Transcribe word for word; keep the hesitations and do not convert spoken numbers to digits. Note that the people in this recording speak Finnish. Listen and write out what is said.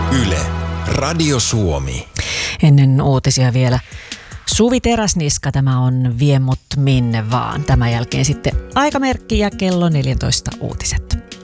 Yle, Radio Suomi. Ennen uutisia vielä Suvi Teräsniska, tämä on Vie mut minne vaan. Tämän jälkeen sitten aikamerkki ja kello neljätoista uutiset.